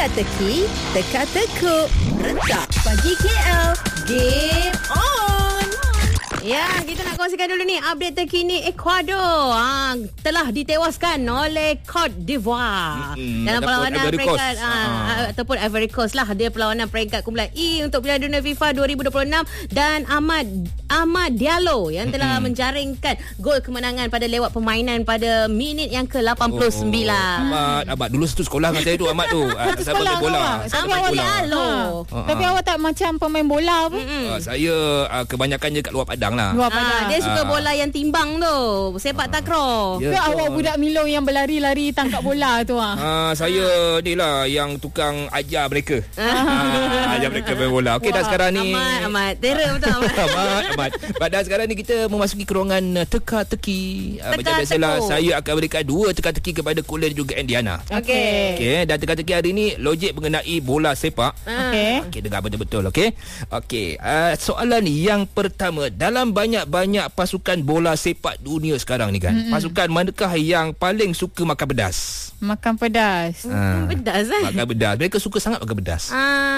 Teka-teki, teka-tekuk, rentak pagi KL. Game on! Ya, kita nak kongsikan dulu ni update terkini Ecuador telah ditewaskan oleh Cote d'Ivoire dalam perlawanan peringkat ataupun Ivory Coast lah. Dia perlawanan peringkat kumpulan E untuk Piala Dunia FIFA 2026 dan Ahmad Diallo yang telah menjaringkan gol kemenangan pada lewat permainan pada minit yang ke-89. Ahmad dulu satu sekolah dengan saya tu, Ahmad tu. Sekolah bola. Ahmad Diallo. Tapi awak tak macam pemain bola apa? Saya kebanyakannya kat luar padang lah. Dia suka bola yang timbang tu, sepak takraw. Ke awak budak Milong yang berlari-lari tangkap bola tu Saya ni lah yang tukang ajar mereka. Ajar mereka main bola. Okey, dah sekarang ni Ahmad Tera betul Ahmad. Pada sekarang ni kita memasuki keruangan teka-teki. Macam biasalah, saya akan berikan 2 teka-teki kepada Kulen juga Indiana. Okey, dan teka-teki hari ni logik mengenai bola sepak. Okey, dengar betul-betul. Okey, soalan yang pertama, dalam banyak-banyak pasukan bola sepak dunia sekarang ni kan, pasukan manakah yang paling suka makan pedas? Makan pedas. Pedas Makan pedas. Mereka suka sangat makan pedas.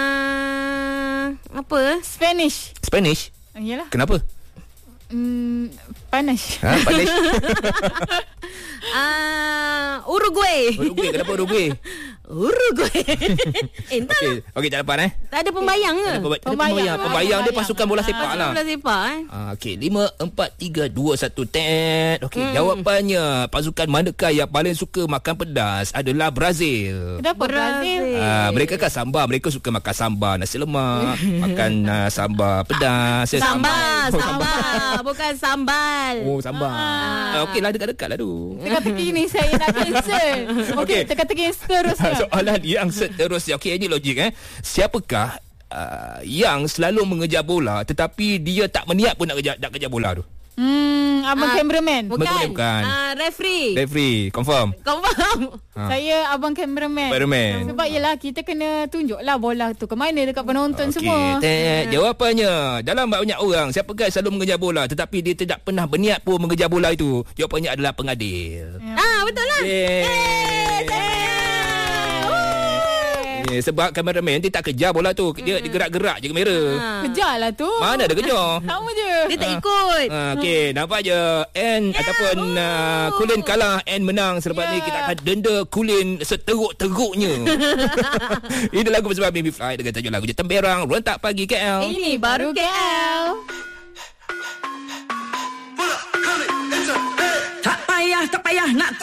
Apa? Spanish. Yalah. Kenapa? Panas. Panas. Uruguay. Kenapa Uruguay? Entah lah. Okey, tak dapat Tak ada pembayang ke? Pembayang dia pasukan bola sepak lah. Bola sepak Okey, 5, 4, 3, 2, 1 tet. Okey, jawapannya, pasukan manakah yang paling suka makan pedas adalah Brazil. Kenapa Brazil? Mereka kan sambal. Mereka suka makan sambal nasi lemak, makan sambal pedas. Sambal. Bukan sambal. Oh, sambal. Okeylah, dekat-dekat lah tu. Teka-teki ni saya nak cancel. Okey, teka-teki yang seterusnya. Soalan yang seterusnya. Okey, ini logik Siapakah yang selalu mengejar bola tetapi dia tak berniat pun nak kejar bola tu? Abang cameraman. Bukan. Referee. Confirm. Saya abang cameraman. Sebab yelah, kita kena tunjuklah bola tu ke mana dekat penonton semua. Jawapannya, dalam banyak orang, siapakah yang selalu mengejar bola tetapi dia tidak pernah berniat pun mengejar bola itu? Jawapannya adalah pengadil. Betul lah. Sebab kameraman dia tak kejar bola tu, dia gerak-gerak je kamera. Kejarlah tu. Mana ada kejar? Sama je. Dia tak ikut. Okey, nampak je N ataupun Kulen kalah, N menang. Selepas ni kita akan denda Kulen seteruk-teruknya. Ini lagu bersama Baby Fly dengan tajuk lagu Temberang Rentak Pagi KL. Ini baru KL. Tak payah nak